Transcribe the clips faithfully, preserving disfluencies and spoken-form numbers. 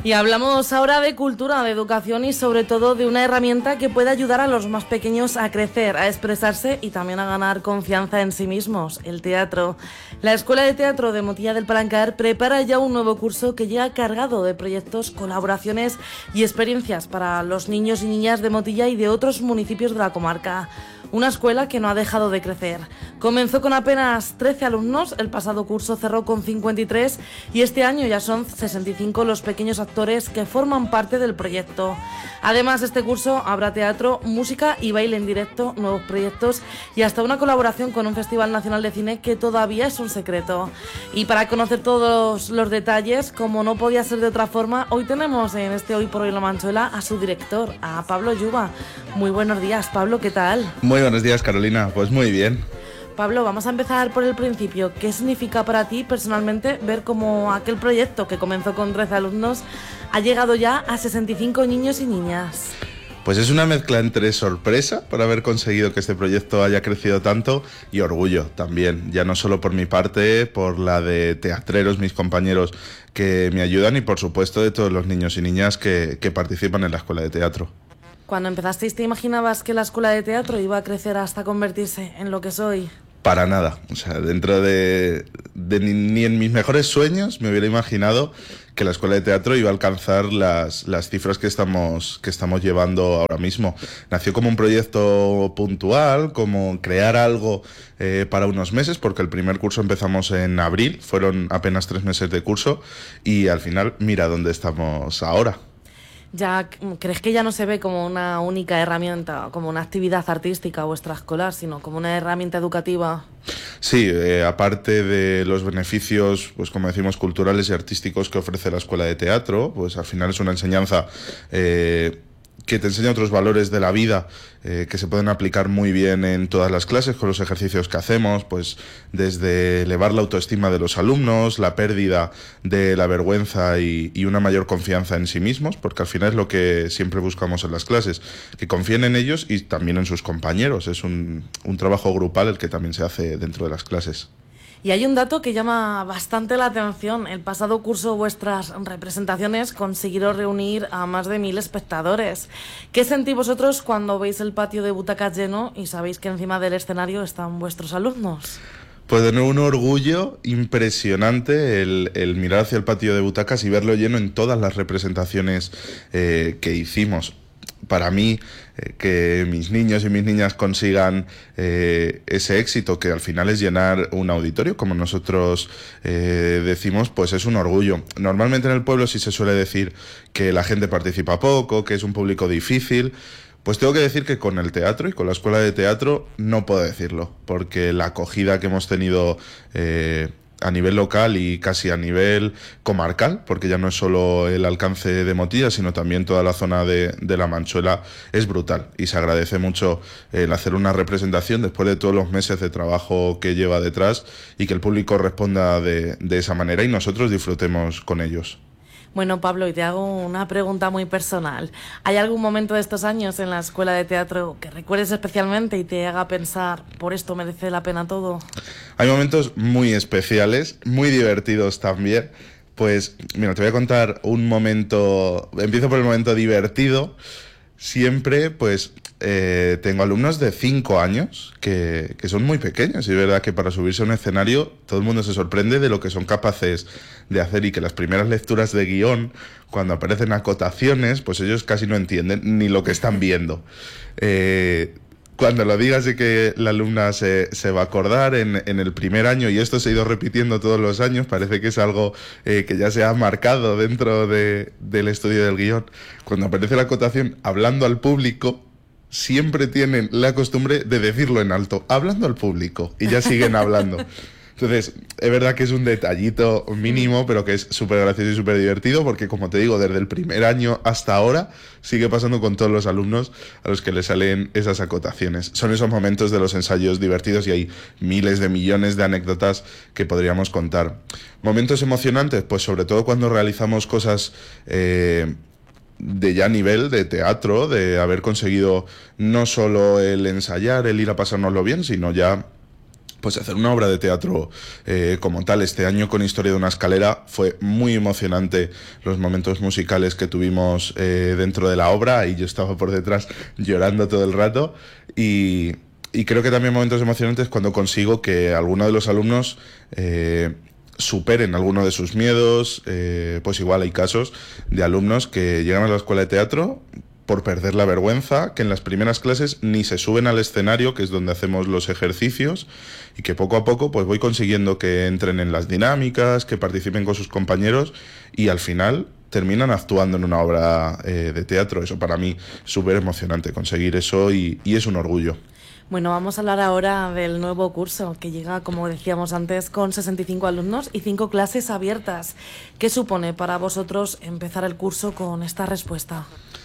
Y hablamos ahora de cultura, de educación y sobre todo de una herramienta que puede ayudar a los más pequeños a crecer, a expresarse y también a ganar confianza en sí mismos, el teatro. La Escuela de Teatro de Motilla del Palancar prepara ya un nuevo curso que llega cargado de proyectos, colaboraciones y experiencias para los niños y niñas de Motilla y de otros municipios de la comarca. Una escuela que no ha dejado de crecer. Comenzó con apenas trece alumnos, el pasado curso cerró con cincuenta y tres y este año ya son sesenta y cinco los pequeños actores que forman parte del proyecto. Además, este curso habrá teatro, música y baile en directo, nuevos proyectos y hasta una colaboración con un Festival Nacional de Cine que todavía es un secreto. Y para conocer todos los detalles, como no podía ser de otra forma, hoy tenemos en este Hoy por Hoy La Manchuela a su director, a Pablo Yuba. Muy buenos días, Pablo, ¿qué tal? Muy buenos días, Carolina. Pues muy bien. Pablo, vamos a empezar por el principio. ¿Qué significa para ti personalmente ver cómo aquel proyecto que comenzó con trece alumnos ha llegado ya a sesenta y cinco niños y niñas? Pues es una mezcla entre sorpresa por haber conseguido que este proyecto haya crecido tanto y orgullo también, ya no solo por mi parte, por la de teatreros, mis compañeros que me ayudan y por supuesto de todos los niños y niñas que, que participan en la escuela de teatro. Cuando empezasteis, ¿te imaginabas que la escuela de teatro iba a crecer hasta convertirse en lo que es hoy? Para nada, o sea, dentro de, de ni, ni en mis mejores sueños me hubiera imaginado que la escuela de teatro iba a alcanzar las, las cifras que estamos, que estamos llevando ahora mismo. Nació como un proyecto puntual, como crear algo eh, para unos meses, porque el primer curso empezamos en abril, fueron apenas tres meses de curso y al final mira dónde estamos ahora. Ya, ¿crees que ya no se ve como una única herramienta, como una actividad artística o extraescolar, sino como una herramienta educativa? Sí, eh, aparte de los beneficios, pues como decimos, culturales y artísticos que ofrece la escuela de teatro, pues al final es una enseñanza eh, que te enseña otros valores de la vida eh, que se pueden aplicar muy bien en todas las clases con los ejercicios que hacemos, pues desde elevar la autoestima de los alumnos, la pérdida de la vergüenza y, y una mayor confianza en sí mismos, porque al final es lo que siempre buscamos en las clases, que confíen en ellos y también en sus compañeros. Es un, un trabajo grupal el que también se hace dentro de las clases. Y hay un dato que llama bastante la atención. El pasado curso vuestras representaciones consiguieron reunir a más de mil espectadores. ¿Qué sentís vosotros cuando veis el patio de butacas lleno y sabéis que encima del escenario están vuestros alumnos? Pues de nuevo un orgullo impresionante el, el mirar hacia el patio de butacas y verlo lleno en todas las representaciones eh, que hicimos. Para mí, eh, que mis niños y mis niñas consigan eh, ese éxito, que al final es llenar un auditorio, como nosotros eh, decimos, pues es un orgullo. Normalmente en el pueblo sí se suele decir que la gente participa poco, que es un público difícil. Pues tengo que decir que con el teatro y con la escuela de teatro no puedo decirlo, porque la acogida que hemos tenido eh, a nivel local y casi a nivel comarcal, porque ya no es solo el alcance de Motilla, sino también toda la zona de, de La Manchuela, es brutal. Y se agradece mucho el hacer una representación después de todos los meses de trabajo que lleva detrás y que el público responda de, de esa manera y nosotros disfrutemos con ellos. Bueno, Pablo, y te hago una pregunta muy personal. ¿Hay algún momento de estos años en la escuela de teatro que recuerdes especialmente y te haga pensar, por esto merece la pena todo? Hay momentos muy especiales, muy divertidos también. Pues, mira, te voy a contar un momento, empiezo por el momento divertido. Siempre, pues, eh, tengo alumnos de cinco años que, que son muy pequeños y es verdad que para subirse a un escenario todo el mundo se sorprende de lo que son capaces de hacer y que las primeras lecturas de guión, cuando aparecen acotaciones, pues ellos casi no entienden ni lo que están viendo. Eh... Cuando lo digas sé que la alumna se, se va a acordar en, en el primer año y esto se ha ido repitiendo todos los años, parece que es algo eh, que ya se ha marcado dentro de, del estudio del guión. Cuando aparece la acotación hablando al público, siempre tienen la costumbre de decirlo en alto, hablando al público, y ya siguen hablando. Entonces, es verdad que es un detallito mínimo, pero que es súper gracioso y súper divertido, porque como te digo, desde el primer año hasta ahora sigue pasando con todos los alumnos a los que les salen esas acotaciones. Son esos momentos de los ensayos divertidos y hay miles de millones de anécdotas que podríamos contar. Momentos emocionantes, pues sobre todo cuando realizamos cosas eh, de ya nivel de teatro, de haber conseguido no solo el ensayar, el ir a pasárnoslo bien, sino ya pues hacer una obra de teatro eh, como tal. Este año con Historia de una escalera fue muy emocionante los momentos musicales que tuvimos eh, dentro de la obra, y yo estaba por detrás llorando todo el rato, y, y creo que también momentos emocionantes cuando consigo que alguno de los alumnos eh, superen alguno de sus miedos. Eh, pues igual hay casos de alumnos que llegan a la escuela de teatro por perder la vergüenza, que en las primeras clases ni se suben al escenario, que es donde hacemos los ejercicios, y que poco a poco pues voy consiguiendo que entren en las dinámicas, que participen con sus compañeros, y al final terminan actuando en una obra eh, de teatro. Eso para mí es súper emocionante, conseguir eso, y, y es un orgullo. Bueno, vamos a hablar ahora del nuevo curso, que llega, como decíamos antes, con sesenta y cinco alumnos y cinco clases abiertas. ¿Qué supone para vosotros empezar el curso con esta respuesta?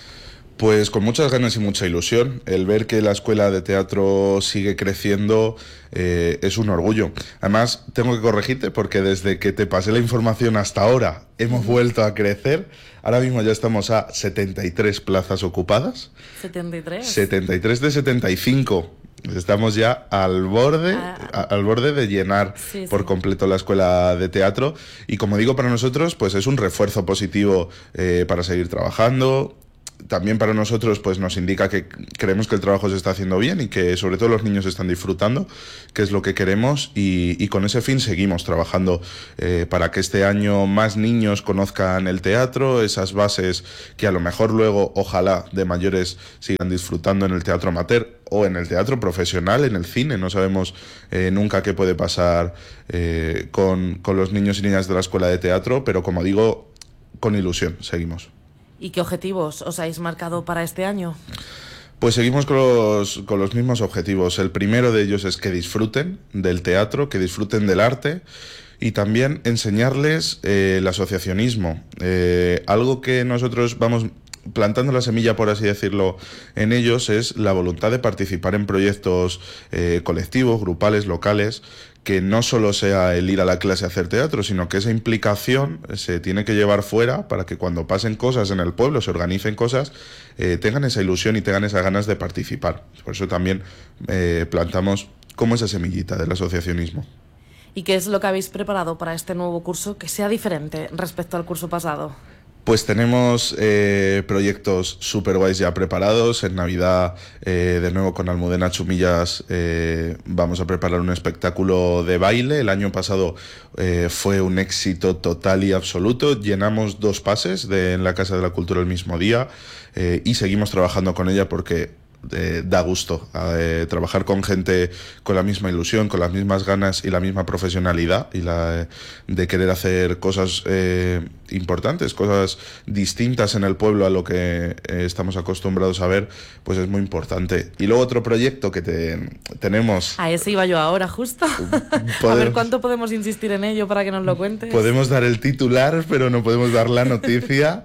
Pues con muchas ganas y mucha ilusión. El ver que la escuela de teatro sigue creciendo eh, es un orgullo. Además, tengo que corregirte porque desde que te pasé la información hasta ahora hemos vuelto a crecer. Ahora mismo ya estamos a setenta y tres plazas ocupadas. ¿setenta y tres? setenta y tres de setenta y cinco. Estamos ya al borde, ah, a, al borde de llenar sí, por sí. completo la escuela de teatro. Y como digo, para nosotros pues es un refuerzo positivo eh, para seguir trabajando. También para nosotros pues nos indica que creemos que el trabajo se está haciendo bien y que sobre todo los niños están disfrutando, que es lo que queremos, y, y con ese fin seguimos trabajando eh, para que este año más niños conozcan el teatro, esas bases que a lo mejor luego ojalá de mayores sigan disfrutando en el teatro amateur o en el teatro profesional, en el cine. No sabemos eh, nunca qué puede pasar eh, con, con los niños y niñas de la escuela de teatro, pero como digo, con ilusión seguimos. ¿Y qué objetivos os habéis marcado para este año? Pues seguimos con los, con los mismos objetivos. El primero de ellos es que disfruten del teatro, que disfruten del arte, y también enseñarles eh, el asociacionismo. Eh, algo que nosotros vamos plantando la semilla, por así decirlo, en ellos es la voluntad de participar en proyectos eh, colectivos, grupales, locales, que no solo sea el ir a la clase a hacer teatro, sino que esa implicación se tiene que llevar fuera para que cuando pasen cosas en el pueblo, se organicen cosas, eh, tengan esa ilusión y tengan esas ganas de participar. Por eso también eh, plantamos como esa semillita del asociacionismo. ¿Y qué es lo que habéis preparado para este nuevo curso que sea diferente respecto al curso pasado? Pues tenemos eh, proyectos súper guays ya preparados. En Navidad, eh, de nuevo con Almudena Chumillas, eh, vamos a preparar un espectáculo de baile. El año pasado eh, fue un éxito total y absoluto. Llenamos dos pases de, en la Casa de la Cultura el mismo día, eh, y seguimos trabajando con ella porque Eh, da gusto eh, trabajar con gente con la misma ilusión, con las mismas ganas y la misma profesionalidad, y la eh, de querer hacer cosas eh, importantes, cosas distintas en el pueblo a lo que eh, estamos acostumbrados a ver, pues es muy importante. Y luego otro proyecto que te, tenemos... A ese iba yo ahora, justo. Podemos, a ver, ¿cuánto podemos insistir en ello para que nos lo cuentes? Podemos dar el titular, pero no podemos dar la noticia.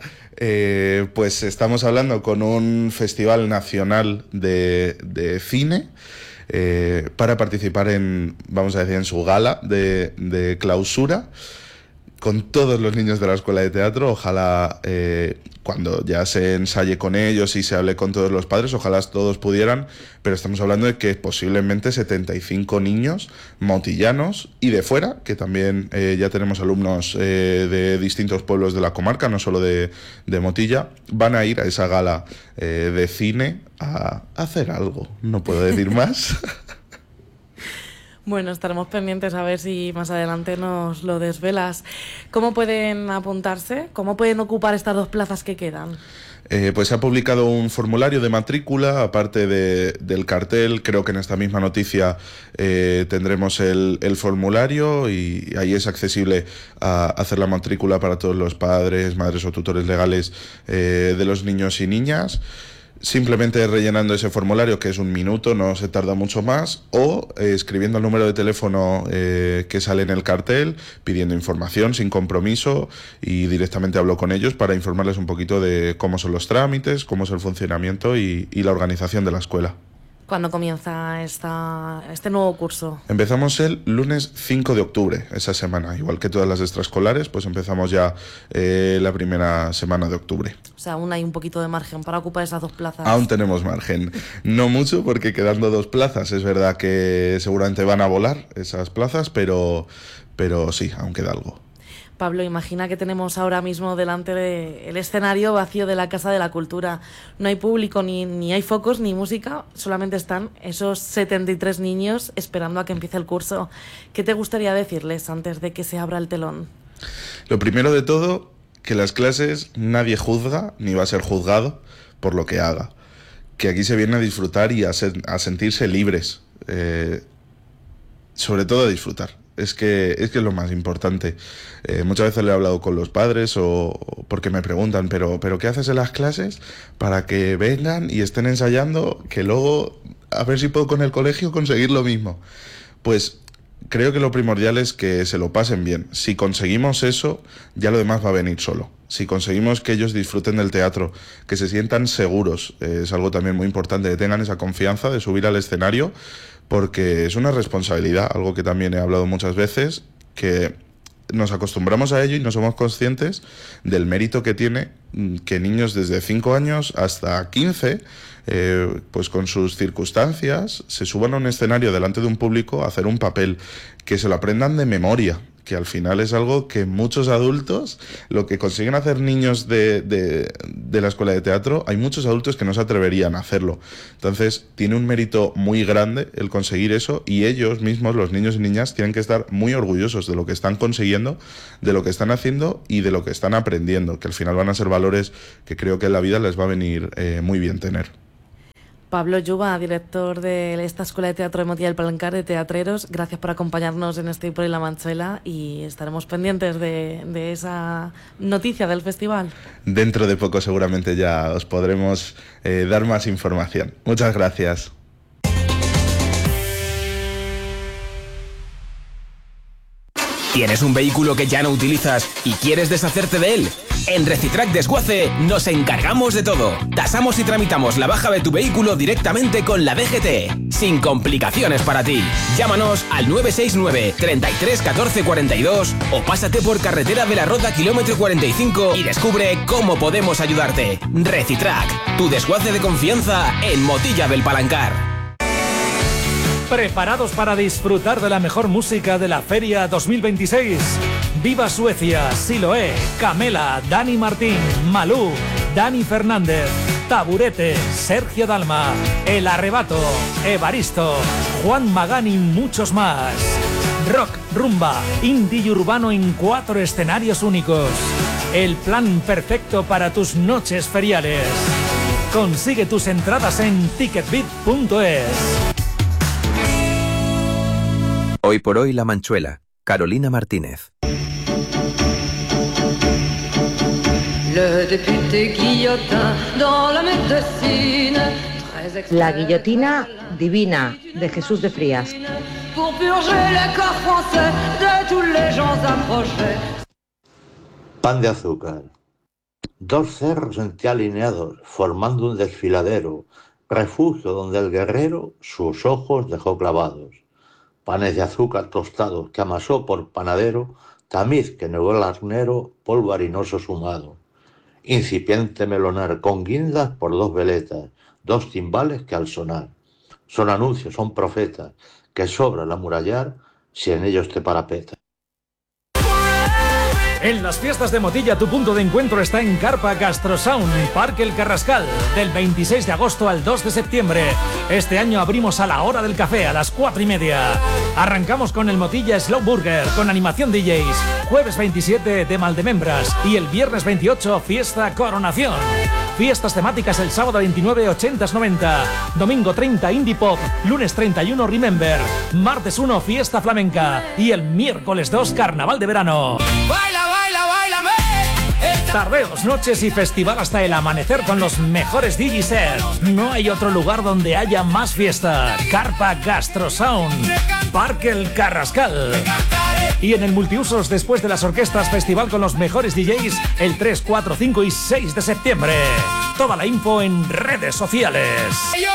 Eh, pues estamos hablando con un festival nacional de, de cine eh, para participar en, vamos a decir, en su gala de, de clausura con todos los niños de la escuela de teatro. Ojalá eh, cuando ya se ensaye con ellos y se hable con todos los padres, ojalá todos pudieran, pero estamos hablando de que posiblemente setenta y cinco niños motillanos y de fuera, que también eh, ya tenemos alumnos eh, de distintos pueblos de la comarca, no solo de, de Motilla, van a ir a esa gala eh, de cine a hacer algo, no puedo decir más. Bueno, estaremos pendientes a ver si más adelante nos lo desvelas. ¿Cómo pueden apuntarse? ¿Cómo pueden ocupar estas dos plazas que quedan? Eh, pues se ha publicado un formulario de matrícula, aparte de, del cartel. Creo que en esta misma noticia eh, tendremos el, el formulario, y ahí es accesible a hacer la matrícula para todos los padres, madres o tutores legales eh, de los niños y niñas. Simplemente rellenando ese formulario, que es un minuto, no se tarda mucho más, o eh, escribiendo el número de teléfono eh, que sale en el cartel, pidiendo información sin compromiso, y directamente hablo con ellos para informarles un poquito de cómo son los trámites, cómo es el funcionamiento y, y la organización de la escuela. ¿Cuándo comienza esta, este nuevo curso? Empezamos el lunes cinco de octubre, esa semana. Igual que todas las extraescolares, pues empezamos ya eh, la primera semana de octubre. O sea, aún hay un poquito de margen para ocupar esas dos plazas. Aún tenemos margen. No mucho, porque quedando dos plazas, es verdad que seguramente van a volar esas plazas, pero, pero sí, aún queda algo. Pablo, imagina que tenemos ahora mismo delante de el escenario vacío de la Casa de la Cultura. No hay público, ni, ni hay focos, ni música, solamente están esos setenta y tres niños esperando a que empiece el curso. ¿Qué te gustaría decirles antes de que se abra el telón? Lo primero de todo, que las clases nadie juzga ni va a ser juzgado por lo que haga. Que aquí se viene a disfrutar y a, ser, a sentirse libres. Eh, sobre todo a disfrutar. Es que, es que es lo más importante. Eh, muchas veces le he hablado con los padres o, o porque me preguntan, ¿pero, ¿pero qué haces en las clases para que vengan y estén ensayando que luego a ver si puedo con el colegio conseguir lo mismo? Pues creo que lo primordial es que se lo pasen bien. Si conseguimos eso, ya lo demás va a venir solo. Si conseguimos que ellos disfruten del teatro, que se sientan seguros, eh, es algo también muy importante, que tengan esa confianza de subir al escenario, porque es una responsabilidad, algo que también he hablado muchas veces, que nos acostumbramos a ello y no somos conscientes del mérito que tiene que niños desde cinco años hasta quince, eh, pues con sus circunstancias, se suban a un escenario delante de un público a hacer un papel, que se lo aprendan de memoria, que al final es algo que muchos adultos, lo que consiguen hacer niños de, de, de la escuela de teatro, hay muchos adultos que no se atreverían a hacerlo. Entonces, tiene un mérito muy grande el conseguir eso, y ellos mismos, los niños y niñas, tienen que estar muy orgullosos de lo que están consiguiendo, de lo que están haciendo y de lo que están aprendiendo, que al final van a ser valores que creo que en la vida les va a venir eh, muy bien tener. Pablo Yuba, director de esta Escuela de Teatro de Motilla del Palancar, de Teatreros, gracias por acompañarnos en este Por y la Manchuela, y estaremos pendientes de, de esa noticia del festival. Dentro de poco seguramente ya os podremos eh, dar más información. Muchas gracias. ¿Tienes un vehículo que ya no utilizas y quieres deshacerte de él? En Recitrac Desguace nos encargamos de todo. Tasamos y tramitamos la baja de tu vehículo directamente con la D G T, sin complicaciones para ti. Llámanos al nueve seis nueve, treinta y tres, catorce, cuarenta y dos o pásate por Carretera de la Roda kilómetro cuarenta y cinco y descubre cómo podemos ayudarte. Recitrac, tu desguace de confianza en Motilla del Palancar. ¿Preparados para disfrutar de la mejor música de la Feria dos mil veintiséis? Viva Suecia, Siloé, Camela, Dani Martín, Malú, Dani Fernández, Taburete, Sergio Dalma, El Arrebato, Evaristo, Juan Magán y muchos más. Rock, rumba, indie y urbano en cuatro escenarios únicos. El plan perfecto para tus noches feriales. Consigue tus entradas en ticketbit punto es. Hoy por hoy La Manchuela, Carolina Martínez. La guillotina divina de Jesús de Frías. Pan de azúcar. Dos cerros en ti alineados, formando un desfiladero, refugio donde el guerrero sus ojos dejó clavados. Panes de azúcar tostados que amasó por panadero, tamiz que negó el arnero, polvo harinoso sumado. Incipiente melonar con guindas por dos veletas, dos timbales que al sonar. Son anuncios, son profetas, que sobra el amurallar si en ellos te parapetas. En las fiestas de Motilla tu punto de encuentro está en Carpa Gastrosound, Parque El Carrascal, del veintiséis de agosto al dos de septiembre. Este año abrimos a la hora del café, a las cuatro y media. Arrancamos con el Motilla Slow Burger, con animación D Js. Jueves veintisiete de Maldemembras y el viernes veintiocho fiesta Coronación. Fiestas temáticas el sábado veintinueve, ochentas, noventa. Domingo treinta, Indie Pop. Lunes treinta y uno, Remember. Martes uno, fiesta flamenca. Y el miércoles dos, carnaval de verano. Baila, baila, bailame. Tardeos, noches y festival hasta el amanecer con los mejores D J sets. No hay otro lugar donde haya más fiesta. Carpa Gastrosound, Parque El Carrascal. Y en el Multiusos, después de las orquestas, festival con los mejores D Js el tres, cuatro, cinco y seis de septiembre. Toda la info en redes sociales.